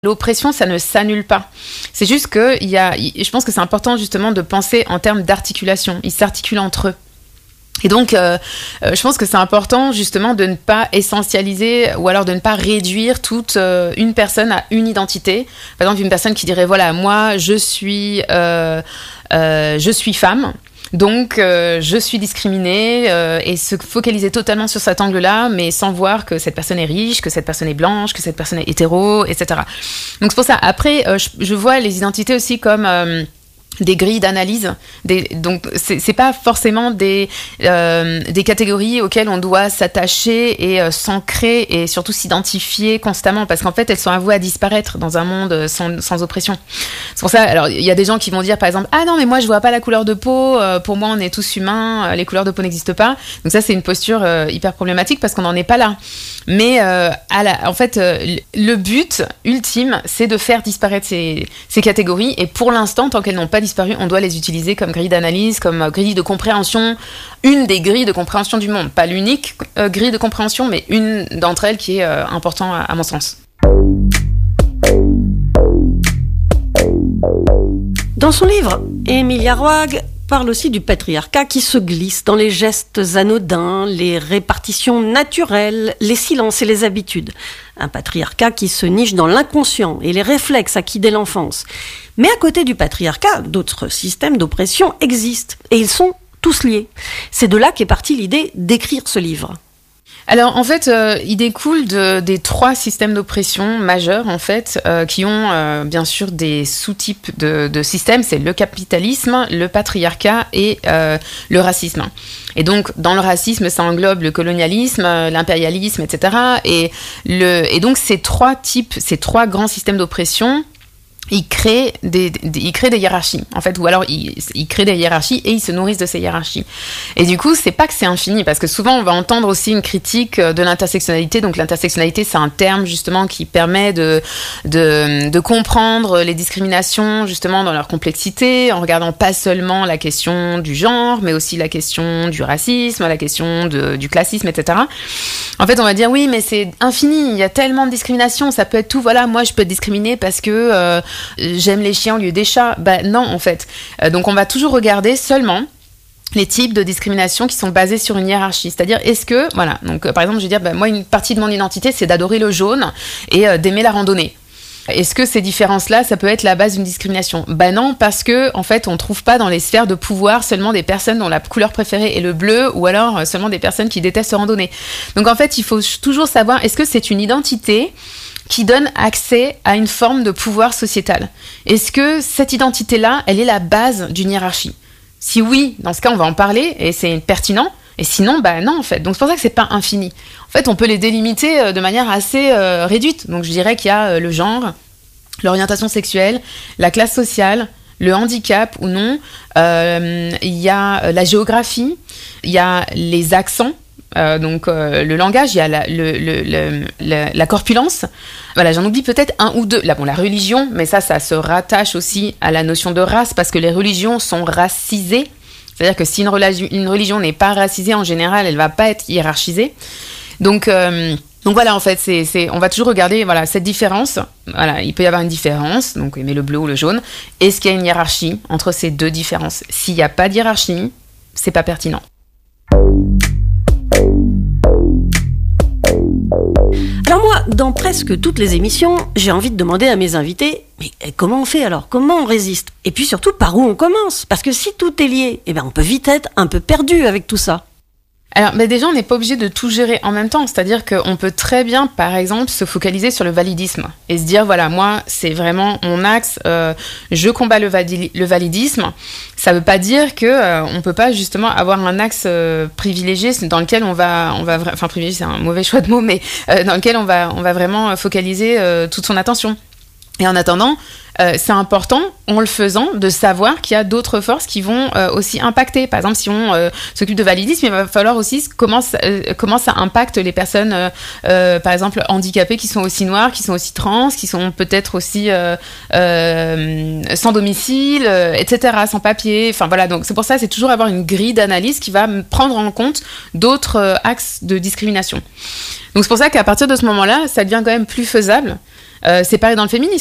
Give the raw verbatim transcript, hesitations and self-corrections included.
L'oppression, ça ne s'annule pas. C'est juste que il y a, je pense que c'est important justement de penser en termes d'articulation. Ils s'articulent entre eux. Et donc, euh, euh, je pense que c'est important justement de ne pas essentialiser ou alors de ne pas réduire toute euh, une personne à une identité. Par exemple, une personne qui dirait voilà, moi, je suis, euh, euh, je suis femme. Donc, euh, je suis discriminée euh, et se focaliser totalement sur cet angle-là, mais sans voir que cette personne est riche, que cette personne est blanche, que cette personne est hétéro, et cetera. Donc, c'est pour ça. Après, euh, je, je vois les identités aussi comme... Euh, des grilles d'analyse, des, donc c'est, c'est pas forcément des, euh, des catégories auxquelles on doit s'attacher et euh, s'ancrer et surtout s'identifier constamment parce qu'en fait elles sont avouées à disparaître dans un monde sans, sans oppression. C'est pour ça, alors il y a des gens qui vont dire par exemple ah non mais moi je vois pas la couleur de peau, euh, pour moi on est tous humains, euh, les couleurs de peau n'existent pas. Donc ça c'est une posture euh, hyper problématique parce qu'on n'en est pas là. Mais euh, à la, en fait euh, le but ultime c'est de faire disparaître ces, ces catégories et pour l'instant tant qu'elles n'ont pas disparu, on doit les utiliser comme grille d'analyse, comme grille de compréhension, une des grilles de compréhension du monde. Pas l'unique euh, grille de compréhension, mais une d'entre elles qui est euh, importante à, à mon sens. Dans son livre, Emilia Roig parle aussi du patriarcat qui se glisse dans les gestes anodins, les répartitions naturelles, les silences et les habitudes. Un patriarcat qui se niche dans l'inconscient et les réflexes acquis dès l'enfance. Mais à côté du patriarcat, d'autres systèmes d'oppression existent et ils sont tous liés. C'est de là qu'est partie l'idée d'écrire ce livre. Alors en fait, euh, il découle de, des trois systèmes d'oppression majeurs en fait, euh, qui ont euh, bien sûr des sous-types de, de systèmes. C'est le capitalisme, le patriarcat et euh, le racisme. Et donc dans le racisme, ça englobe le colonialisme, l'impérialisme, et cetera. Et, le, et donc ces trois types, ces trois grands systèmes d'oppression, ils créent des, des, ils créent des hiérarchies, en fait, ou alors ils, ils créent des hiérarchies et ils se nourrissent de ces hiérarchies. Et du coup, c'est pas que c'est infini, parce que souvent, on va entendre aussi une critique de l'intersectionnalité. Donc, l'intersectionnalité, c'est un terme, justement, qui permet de, de, de comprendre les discriminations, justement, dans leur complexité, en regardant pas seulement la question du genre, mais aussi la question du racisme, la question de, du classisme, et cetera. En fait, on va dire, oui, mais c'est infini, il y a tellement de discrimination, ça peut être tout, voilà, moi, je peux être discriminée parce que... Euh, j'aime les chiens au lieu des chats. Bah non, en fait. Euh, donc, on va toujours regarder seulement les types de discrimination qui sont basés sur une hiérarchie. C'est-à-dire, est-ce que... Voilà, donc, euh, par exemple, je vais dire, bah, moi, une partie de mon identité, c'est d'adorer le jaune et euh, d'aimer la randonnée. Est-ce que ces différences-là, ça peut être la base d'une discrimination ? Ben non, parce que en fait, on trouve pas dans les sphères de pouvoir seulement des personnes dont la couleur préférée est le bleu, ou alors seulement des personnes qui détestent randonner. Donc en fait, il faut toujours savoir, est-ce que c'est une identité qui donne accès à une forme de pouvoir sociétal ? Est-ce que cette identité-là, elle est la base d'une hiérarchie ? Si oui, dans ce cas, on va en parler, et c'est pertinent. Et sinon, bah non, en fait. Donc, c'est pour ça que c'est pas infini. En fait, on peut les délimiter de manière assez euh, réduite. Donc, je dirais qu'il y a euh, le genre, l'orientation sexuelle, la classe sociale, le handicap ou non. Euh, il y a la géographie, il y a les accents. Euh, donc euh, le langage, il y a la, le, le, le, la, la corpulence. Voilà, j'en oublie peut-être un ou deux. Là, bon, la religion, mais ça, ça se rattache aussi à la notion de race parce que les religions sont racisées. C'est-à-dire que si une, relation, une religion n'est pas racisée, en général, elle ne va pas être hiérarchisée. Donc, euh, donc voilà, en fait, c'est, c'est, on va toujours regarder voilà, cette différence. Voilà, il peut y avoir une différence, donc aimer le bleu ou le jaune. Est-ce qu'il y a une hiérarchie entre ces deux différences ? S'il n'y a pas de hiérarchie, c'est pas pertinent. Alors moi, dans presque toutes les émissions, j'ai envie de demander à mes invités, mais comment on fait alors ? Comment on résiste ? Et puis surtout, par où on commence ? Parce que si tout est lié, eh ben on peut vite être un peu perdu avec tout ça. Alors, bah déjà, on n'est pas obligé de tout gérer en même temps. C'est-à-dire qu'on peut très bien, par exemple, se focaliser sur le validisme et se dire, voilà, moi, c'est vraiment mon axe, euh, je combats le, vali- le validisme. Ça ne veut pas dire qu'on euh, ne peut pas, justement, avoir un axe euh, privilégié dans lequel on va... On va vra- enfin, privilégié, c'est un mauvais choix de mots, mais euh, dans lequel on va, on va vraiment focaliser euh, toute son attention. Et en attendant, euh, c'est important, en le faisant, de savoir qu'il y a d'autres forces qui vont euh, aussi impacter. Par exemple, si on euh, s'occupe de validisme, il va falloir aussi comment ça, euh, comment ça impacte les personnes, euh, euh, par exemple, handicapées, qui sont aussi noires, qui sont aussi trans, qui sont peut-être aussi euh, euh, sans domicile, euh, et cetera, sans papier. Enfin voilà, donc c'est pour ça, c'est toujours avoir une grille d'analyse qui va prendre en compte d'autres euh, axes de discrimination. Donc c'est pour ça qu'à partir de ce moment-là, ça devient quand même plus faisable Euh, c'est pareil dans le féminisme.